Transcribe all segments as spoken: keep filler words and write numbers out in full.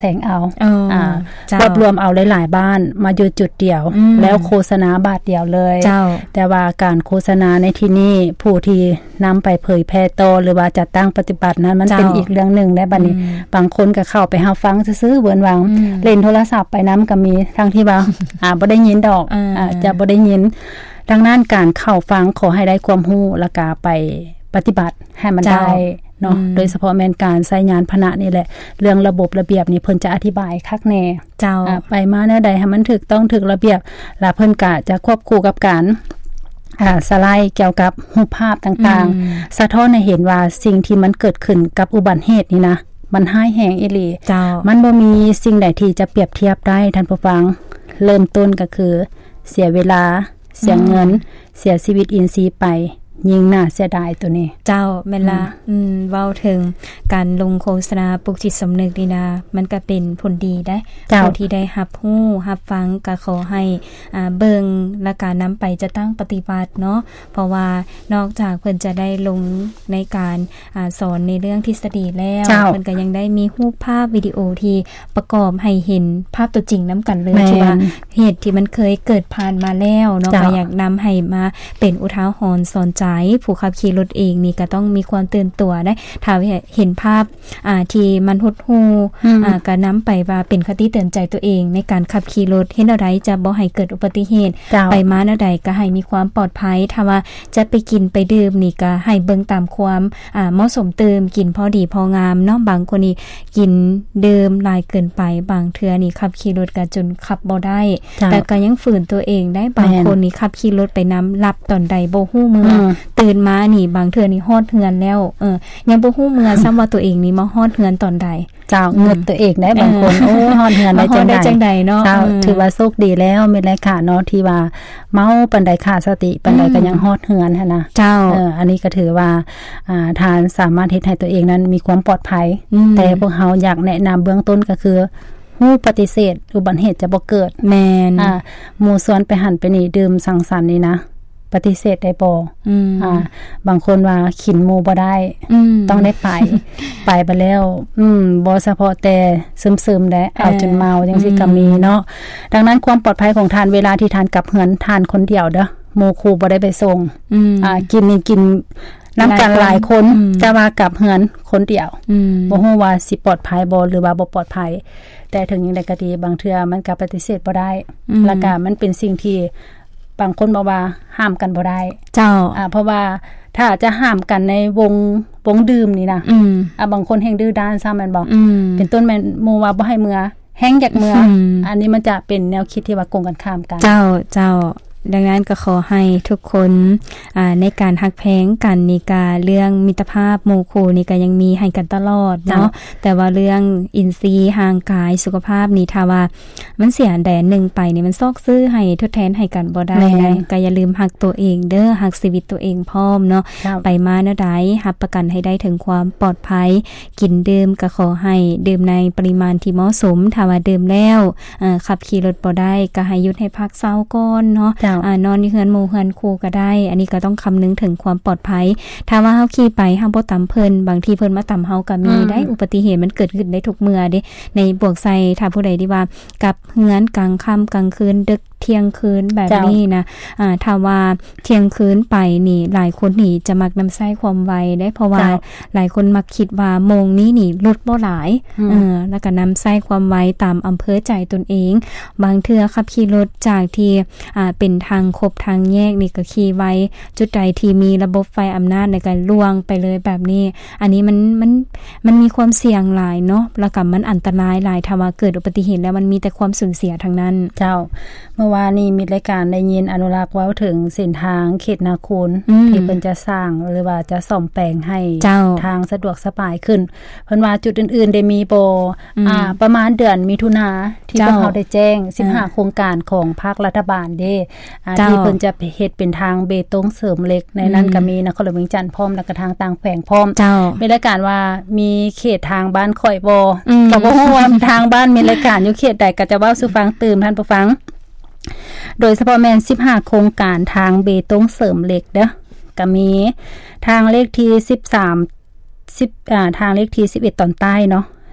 แสงเอาอ่ารวบรวมเอาหลายๆบ้านมาอยู่จุดเดียวแล้วโฆษณาบาทเดียวเลยแต่ว่าการโฆษณาในที่นี้ผู้ที่นำไปเผยแพร่ต่อหรือว่าจัดตั้งปฏิบัตินั้นมันเป็นอีกเรื่องนึงได้บัดนี้บางคนก็เข้าไปรับฟังซื่อๆเบิ่นวางเล่นโทรศัพท์ไปนำก็มีทั้งที่ว่าอ่าบ่ได้ยินดอกอ่าจะบ่ได้ยินดังนั้นการเข้าฟังขอให้ได้ความรู้แล้วก็ไปปฏิบัติให้มันได้เนาะโดยเฉพาะแม่นการใช้ยานพาหนะนี่แหละเรื่องระบบระเบียบนี่เพิ่นจะอธิบายคักแน่เจ้าไปมาแนวใดให้มันถูกต้องถูกระเบียบแล้วเพิ่นก็จะควบคู่กับการอ่าสไลด์เกี่ยวกับรูปภาพต่างๆสะท้อนให้เห็นว่าสิ่งที่มันเกิดขึ้นกับอุบัติเหตุนี่นะมันร้ายแรงอีหลีเจ้ามันบ่มีสิ่งใดที่จะเปรียบเทียบได้ท่านผู้ฟังเริ่มต้นก็คือเสียเวลาเสียเงินเสียชีวิตอินทรีย์ไปยิ่งน่าเสียดายตัวนี้เจ้าแม่นละอืมเว้าถึงการลงโฆษณาปลุกจิตสำนึกนี่นะมันก็เป็นผลดีได้ผู้ที่ได้รับรู้รับฟังก็ขอให้อ่าเบิ่งและการนำไปจะตั้งปฏิบัติเนาะเพราะว่านอกจากเพิ่นจะได้ลงในการอ่าสอนในเรื่องทฤษฎีแล้วเพิ่นก็ยังได้มีรูปภาพวิดีโอที่ประกอบให้เห็นภาพตัวจริงนํากันเลยที่ว่าเหตุที่มันเคยเกิดผ่านมาแล้วเนาะก็อยากนําให้มาเป็นอุทาหรณ์สอนใจผู้ขับขี่รถเองนี่ก็ต้องมีความตื่นตัวได้ถ้าเห็นภาพอ่าที่มันหดหู่อ่าก็นําไปว่าเป็นคติเตือนใจตัวเองในการขับขี่รถเห็นอะไรจะบ่ให้เกิดอุบัติเหตุไปมาแนวใดก็ให้มีความปลอดภัยถ้าว่าจะไปกินไปดื่มนี่ก็ให้เบิ่งตามความอ่าเหมาะสมเติมกินพอดีพองามเนาะบางคนนี่กินดื่มหลายเกินไปบางเทื่อนี่ขับขี่รถก็จนขับบ่ได้แต่ก็ยังฝืนตัวเองได้บางคนนี่ขับขี่รถไปนําหลับตอนใดบ่ฮู้มื้อตื่นมานี่บางเทื่อนี่ฮอดเฮือนแล้วเออยังบ่ฮู้เมื่อซ้ำว่าตัวเองนี่มาฮอดเฮือนตอนใดเจ้าเงิดตัวเองได้บางคนโอ้ฮอดเฮือนได้จังได๋เนาะเจ้าถือว่าโชคดีแล้วแม่นแลค่ะเนาะที่ว่าเมาปานใดขาดสติปานใดก็ยังฮอดเฮือนหั่นน่ะเจ้าเอออันนี้ก็ถือว่าอ่าทานสามารถเฮ็ดให้ตัวเองนั้นมีความปลอดภัยแต่พวกเฮาอยากแนะนําเบื้องต้นก็คือฮู้ปฏิเสธอุบัติเหตุจะบ่เกิดแม่นอ่าหมู่สวนไปหั่นไปนี่ดื่มสังสรรค์นี่นะปฏิเสธได้บ่อืมอ่าบางคนว่าขินหมู่บ่ได้ต้องได้ไป ไปบ่แล้วอืมบ่เฉพาะแต่ซึมๆได้เอาจนเมาจังซี่ก็มีเนาะดังนั้นความปลอดภัยของทานเวลาที่ทานกลับเฮือนทานคนเดียวเด้อหมู่คู่บ่ได้ไปส่งอ่ากินนี่กินนํากันหลายคนแต่ว่ากลับเฮือนคนเดียวบ่ฮู้ว่าสิปลอดภัยบ่หรือว่าบ่ปลอดภัยแต่ถึงอย่างใดก็ดีบางเทื่อมันก็ปฏิเสธบ่ได้แล้วก็มันเป็นสิ่งที่บางคนบอกว่าห้ามกันบ่ได้เจ้าอ่าเพราะว่าถ้าจะห้ามกันในวงวงดื่มนี่นะอืมอ่าบางคนแฮงดื้อด้านซ้ําแม่นบ่เป็นต้นแม่นหมู่ว่าบ่ให้เมื่อแฮงอยากเมื่ออันนี้มันจะเป็นแนวคิดที่ว่าตรงกันข้ามกันเจ้าเจ้าดังนั้นก็ขอให้ทุกคนอ่าในการฮักแพงกันนี่ก็เรื่องมิตรภาพหมู่คู่นี่ก็ยังมีให้กันตลอดเนาะแต่ว่าเรื่องอินทรีย์ห่างกายสุขภาพนี่ถ้าว่ามันเสียแดนนึงไปนี่มันซอกซื้อให้ทดแทนให้กันบ่ได้ก็อย่าลืมฮักตัวเองเด้อฮักชีวิตตัวเองพร้อมเนาะไปมาแนวใดรับประกันให้ได้ถึงความปลอดภัยกินดื่มก็ขอให้ดื่มในปริมาณที่เหมาะสมถ้าว่าดื่มแล้วเอ่อขับขี่รถบ่ได้ก็ให้หยุดให้พักเซาก่อนเนาะอ่านอนอยู่เฮือนหมู่เฮือนคู่ก็ได้อันนี้ก็ต้องคำนึงถึงความปลอดภัยถ้าว่าเฮาขี่ไปเฮาบ่ตามเพิ่นบางทีเพิ่นมาตามเฮาก็มีได้อุบัติเหตุมันเกิดขึ้นได้ทุกเมื่อเด้ในบวกใส่ถ้าผู้ใดที่ว่ากลับเฮือนกลางค่ำกลางคืนดึกเที่ยงคืนแบบนี้นะอ่าถ้าว่าเที่ยงคืนไปนี่หลายคนนี่จะมักนําใช้ความไวได้เพราะว่าหลายคนมักคิดว่าโมงนี้นี่รถบ่หลายเออแล้วก็นําใช้ความไวตามอำเภอใจตนเองบางเทื่อขับขี่รถจากที่อ่าเป็นทางคบทางแยกนี่ก็ขี่ไวจุดใดที่มีระบบไฟอำนาจในการล่วงไปเลยแบบนี้อันนี้มันมันมันมีความเสี่ยงหลายเนาะแล้วก็มันอันตรายหลายถ้าว่าเกิดอุบัติเหตุแล้วมันมีแต่ความสูญเสียทั้งนั้นเจ้าเมื่อวานนี้มีรายการได้ยินอนุรักษ์เว้าถึงเส้นทางเขตนาคูนที่เพิ่นจะสร้างหรือว่าจะซ่อมแปลงให้ทางสะดวกสบายขึ้นเพิ่นว่าจุดอื่นๆได้มีบ่อ่าประมาณเดือนมิถุนาที่พวกเฮาได้แจ้งสิบห้าโครงการของภาครัฐบาลเด้อ่าที่เพิ่นจะเฮ็ดเป็นทางเบตงเสริมเหล็กในนั้นก็มีนครหลวงเวียงจันทน์พร้อมแล้วก็ทางต่างแขวงพร้อมมีรายการว่ามีเขตทางบ้านข่อยบ่ก็บ่ฮู้ว่าทางบ้านมีรายการอยู่เขตใดก็จะเว้าสู่ฟังตื่มท่านผู้ฟังโดยเฉพาะแม่นสิบห้าโครงการทางเบตงเสริมเหล็กเด้อก็มีทางเลขที่สิบสาม 10อ่าทางเลขที่สิบเอ็ดตอนใต้เนาะ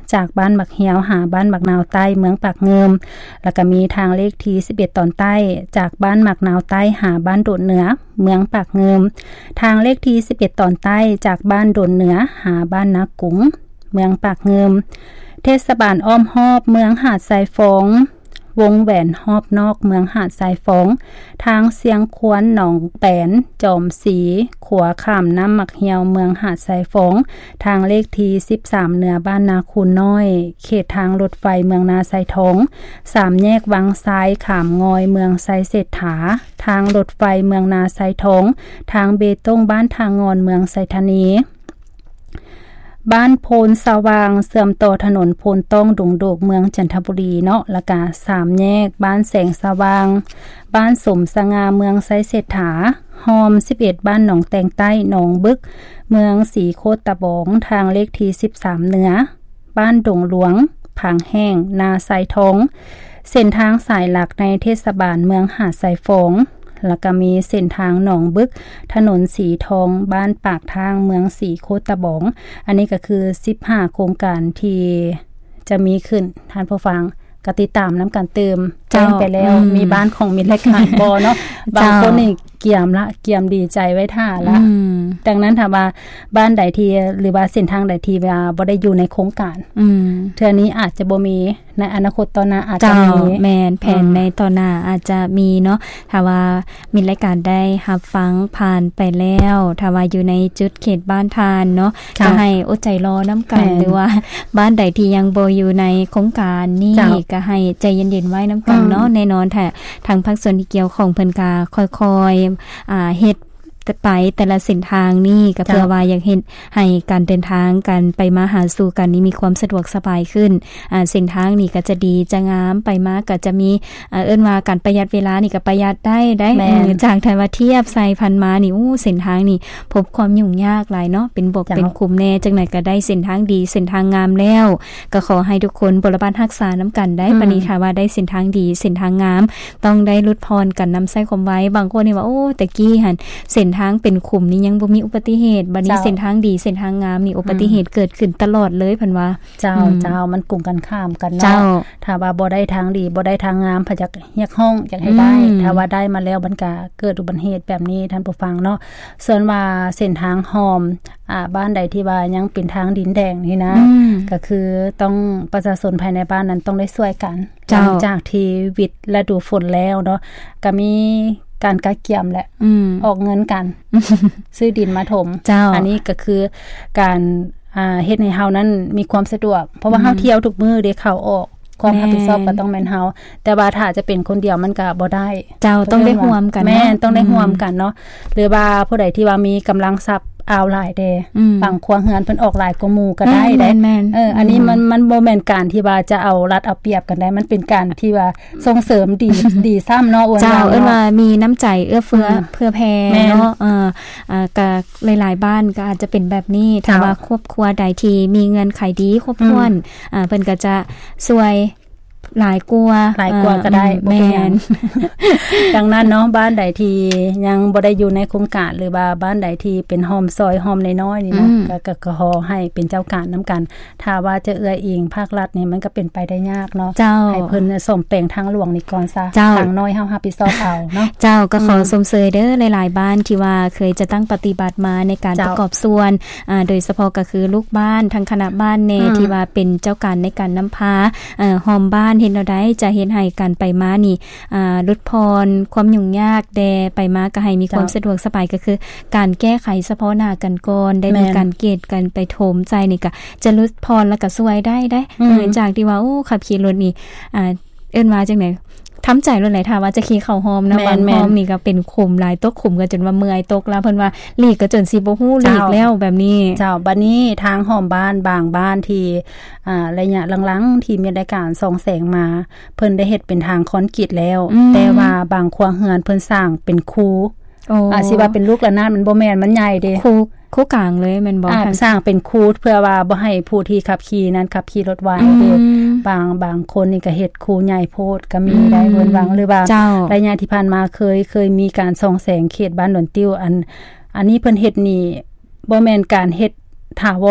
จากบ้านบักเหียวหาบ้านบักนาวใต้เมืองปากเงิมแล้วก็มีทางเลขที่สิบเอ็ดตอนใต้จากบ้านบักนาวใต้หาบ้านโดดเหนือเมืองปากเงิมทางเลขที่สิบเอ็ดตอนใต้จากบ้านโดดเหนือหาบ้านนากุ๋งเมืองปากเงิมเทศบาลอ้อมฮอบเมืองหาดทรายฟงวงแหวนฮอบนอกเมืองหาดทรายฟงทางเสียงควนหนองแปนจอมสีขัวข้ามน้ำมักเหียวเมืองหาดทรายฟงทางเลขที่สิบสามเหนือบ้านนาคูนน้อยเขตทางรถไฟเมืองนาไซทงสามแยกวังซ้ายขามงอยเมืองไซเศรษฐาทางรถไฟเมืองนาไซทงทางเบตงบ้านทางงอนเมืองไซธานีบ้านโพนสว่างเสื่อมต่อถนนโพนต้องดุงโดกเมืองจันทบุรีเนาะแล้วก็สามแยกบ้านแสงสว่างบ้านสมสง่าเมืองไซเศรษฐาฮอมสิบเอ็ดบ้านหนองแตงใต้หนองบึกเมืองสีโคตตะบองทางเลขที่สิบสามเหนือบ้านดงหลวงผางแห้งนาไซทองเส้นทางสายหลักในเทศบาลเมืองหาดไซฟงแล้วก็มีเส้นทางหนองบึกถนนสีทองบ้านปากทางเมืองสีโคตตะบองอันนี้ก็คือสิบห้าโครงการที่จะมีขึ้นท่านผู้ฟังก็ติดตามน้ำการเติมแจ้งไปแล้วมีบ้านของมิตรและการบ่เนาะบางคนนี่เกี่ยมละเกี่ยมดีใจไว้ท่าละดังนั้นถ้าว่าบ้านใดที่หรือว่าเส้นทางใดที่ว่าบ่ได้อยู่ในโครงการเทื่อนี้อาจจะบ่มีในอนาคตตอนหน้าอาจจะมีแม่นแผนในตอนหน้าอาจจะมีเนาะถ้าว่ามีรายการได้รับฟังผ่านไปแล้วถ้าว่าอยู่ในจุดเขตบ้านทานเนาะก็ให้อดใจรอนํากันหรือว่าบ้านใดที่ยังบ่อยู่ในโครงการนี้ก็ให้ใจเย็นๆไว้นํากันเนาะแน่นอนถ้าทางภาคส่วนที่เกี่ยวของเพิ่นก็ค่อยๆอ่าเฮ็ดไปแต่ละเส้นทางนี่ก็เพื่อว่าอยากเห็นให้การเดินทางกันไปมาหาสู่กันนี้มีความสะดวกสบายขึ้นอ่าเส้นทางนี่ก็จะดีจะงามไปมาก็จะมีเอ่อเอิ้นว่าการประหยัดเวลานี่ก็ประหยัดได้ได้จากถ้าว่าเทียบใส่พันมานี่อู้เส้นทางนี่พบความยุ่งยากหลายเนาะเป็นบกเป็นคุมแน่จังไหนก็ได้เส้นทางดีเส้นทางงามแล้วก็ขอให้ทุกคนบริบาลรักษานํากันได้ปณิธาว่าได้เส้นทางดีเส้นทางงามต้องได้ลดพรกันนําใช้ความไว้บางคนนี่ว่าโอ้ตะกี้หั่นเส้นทางเป็นขุมนี้ยังบ่มีอุบัติเหตุบัดนี้เส้นทางดีเส้นทางงามนี่อุบัติเหตุเกิดขึ้นตลอดเลยเพิ่นว่าเจ้าเจ้ามันกลุ่มกันข้ามกันเนาะถ้าว่าบ่ได้ทางดีบ่ได้ทางงามพะจักเฮียกห้องอยากให้ได้ถ้าว่าได้มาแล้วมันก็เกิดอุบัติเหตุแบบนี้ท่านผู้ฟังเนาะส่วนว่าเส้นทางหอมอ่าบ้านใดที่ว่ายังเป็นทางดินแดงนี่นะก็คือต้องประชาชนภายในบ้านนั้นต้องได้ช่วยกันหลังจากที่วิดฤดูฝนแล้วเนาะก็มีการกะเกียมแหละออกเงินกัน ซื้อดินมาถมอันนี้ก็คือการอ่าเฮ็ดให้เฮานั้นมีความสะดวกเพราะว่าเฮาเที่ยวทุกมื้อได้เข้าออกความรับผิดชอบก็ต้องแม่นเฮาแต่ว่าถ้าจะเป็นคนเดียวมันก็บ่ได้เจ้าต้องได้ร่วมกันแม่นต้องได้ร่วมกันเนาะหรือว่าผู้ใดที่ว่ามีกำลังทรัพย์เอาหลายเด้บางครัวเรือนเพิ่นออกหลายกว่าหมู่ก็ได้ได้เอออันนี้มันมันบ่แม่นการที่ว่าจะเอารัดเอาเปรียบกันได้มันเป็นการที่ว่าส่งเสริมดีดีซ้ําเนาะเจ้าเอิ้นว่ามีน้ำใจเอื้อเฟื้อเพื่อแผ่เนาะเอออ่าก็หลายๆบ้านก็อาจจะเป็นแบบนี้ถ้าว่าครอบครัวใดที่มีเงินไขดีครบถ้วนอ่าเพิ่นก็จะช่วยหลายกว่าหลายกว่าก็ได้แม่น ดังนั้นเนาะบ้านใดที่ยังบ่ได้อยู่ในโครงการหรือว่าบ้านใดที่เป็นหอมซอยหอมน้อยๆนี่นะก็ก็ขอให้เป็นเจ้าการนํากันถ้าว่าจะเอื้ออิงภาครัฐนี่มันก็เป็นไปได้ยากเนาะให้เพิ่นสมแปลงทางหลวงนี่ก่อนซะทางน้อยเฮารับผิดชอบเอาเนาะเจ้าก็ขอสมเสยเด้อหลายๆบ้านที่ว่าเคยจะตั้งปฏิบัติมาในการประกอบส่วนอ่าโดยเฉพาะก็คือลูกบ้านทั้งคณะบ้านแน่ที่ว่าเป็นเจ้าการในการนําพาเอ่อหอมบ้านเห็นเราได้จะเฮ็ดให้การไปมานี่อ่าลดพรความยุ่งยากแดไปมาก็ให้มีความสะดวกสบายก็คือการแก้ไขเฉพาะหน้ากันก่อนได้มีการเกตกันไปโถมใจนี่ก็จะลดพรแล้วก็ช่วยได้ได้เหมือนจากที่ว่าโอ้ขับขี่รถนี่อ่าเอิ้นว่าจังได๋ทำใจรถไหลถ้าว่าจะขี่เข้าหอมนะบางหอมนี่ก็เป็นขุมหลายตกขุมก็จนว่าเมื่อยตกแล้วเพิ่นว่าหลีกก็จนสิบ่ฮู้หลีกแล้วแบบนี้เจ้าบัดนี้ทางหอมบ้านบางบ้านที่อ่าระยะหลังๆที่มีรายการส่องแสงมาเพิ่นได้เฮ็ดเป็นทางคอนกรีตแล้วแต่ว่าบางครัวเรือนเพิ่นสร้างเป็นคูอ่าสิว่าเป็นลูกระนาดมันบ่แม่นมันใหญ่เด้คูคู่กลางเลยแม่นบ่สร้างเป็นคูเพื่อว่าบ่ให้ผู้ที่ขับขี่นั้นขับขี่รถไวเด้บางบางคนนี่ก็เฮ็ดคูใหญ่โพดก็มีได้เพิ่นหวังหรือว่าระยะที่ผ่านมาเคยเคยมีการส่องแสงเขตบ้านดอนติ้วอันอันนี้เพิ่นเฮ็ดนี่บ่แม่นการเฮ็ดถาวร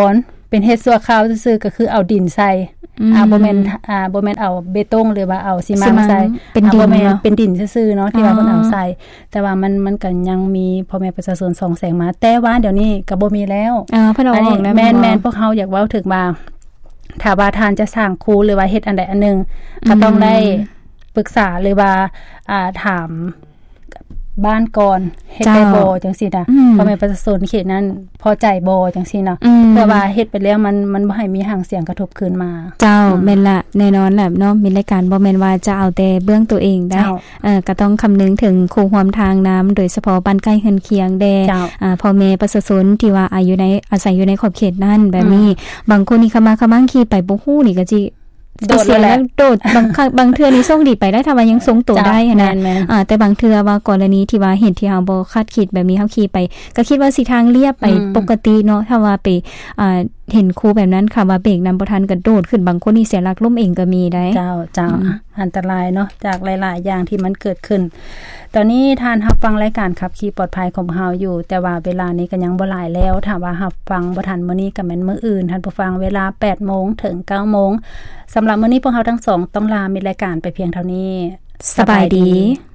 เป็นเฮ็ดชั่วคราวซื่อๆก็คือเอาดินใส่อ่าบ่แม่นอ่าบ่แม่นเอาเบตงหรือว่าเอาซีเมนต์ใส่เป็นดินบ่แม่นเป็นดินซื่อๆเนาะที่ว่าเพิ่นเอาใส่แต่ว่ามันมันก็ยังมีพ่อแม่ประชาชนส่องแสงมาแต่ว่าเดี๋ยวนี้ก็บ่มีแล้วอ่าเพิ่นเอาออกแล้วแม่นๆพวกเฮาอยากเว้าถึงว่าถ้าว่าทานจะสร้างคูหรือว่าเฮ็ดอันใดอันนึงก็ต้องได้ปรึกษาหรือว่าอ่าถามบ้านก่อนเฮ็ดได้บ่จังซี่น่ะพ่อแม่ประชาชนเขตนั้นพอใจบ่จังซี่เนาะเพื่อว่าเฮ็ดไปแล้วมันมันบ่ให้มีหางเสียงกระทบคืนมาเจ้าแม่นละแน่นอนแหละเนาะมีรายการบ่แม่นว่าจะเอาแต่เบื้องตัวเองได้เอ่อก็ต้องคำนึงถึงคู่ร่วมทางน้ำโดยเฉพาะบ้านใกล้เฮือนเคียงแด่อ่าพ่อแม่ประชาชนที่ว่าอายุในอาศัยอยู่ในขอบเขตนั้นแบบนี้บางคนนี่เข้ามาเข้ามาขี่ไปบ่ฮู้นี่ก็สิโดดแล้วโดดบางบางเทื่อนี่ส่งดีไปได้ถ้าว่ายังทรงตัวได้นะอ่าแต่บางเทื่อว่ากรณีที่ว่าเห็นที่เฮาบ่คาดคิดแบบนี้เฮาขี่ไปก็คิดว่าสิทางเรียบไปปกติเนาะถ้าว่าไปอ่าเห็นครูแบบนั้นค่ะว่าเบรกนำบ่ทันก็โดดขึ้นบางคนนี่เสียหลักล้มเองก็มีได้เจ้าเจ้าอันตรายเนาะจากหลายๆอย่างที่มันเกิดขึ้นตอนนี้ท่านรับฟังรายการขับขี่ปลอดภัยของเฮาอยู่แต่ว่าเวลานี้ก็ยังบ่หลายแล้วถ้าว่ารับฟังบ่ทันมื้อนี้ก็แม่นมื้ออื่นท่านผู้ฟังเวลา แปดโมง ถึง เก้าโมงสำหรับมื้อนี้พวกเฮาทั้งสองต้องลามีรายการไปเพียงเท่านี้สบายดี